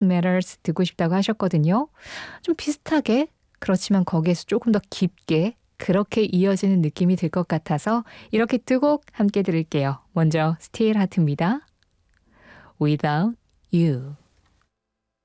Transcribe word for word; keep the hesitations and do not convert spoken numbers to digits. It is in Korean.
Matters 듣고 싶다고 하셨거든요. 좀 비슷하게 그렇지만 거기에서 조금 더 깊게 그렇게 이어지는 느낌이 들 것 같아서 이렇게 두 곡 함께 들을게요. 먼저 Still Heart입니다. Without You.